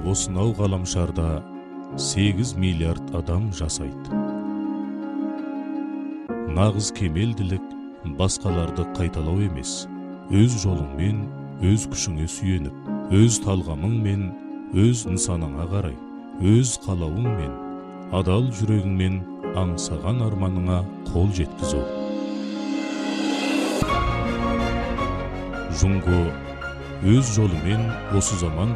осынау ғаламшарда 8 миллиард адам жасайды. Нағыз кемелділік басқаларды қайталау емес, өз жолыңмен, өз күшіңе сүйеніп, өз талғамыңмен, өз нысанаңа қарай, өз қалауыңмен, адал жүрегіңмен аңсаған арманыңа қол жеткізу. Жунго өз жолымен осы заман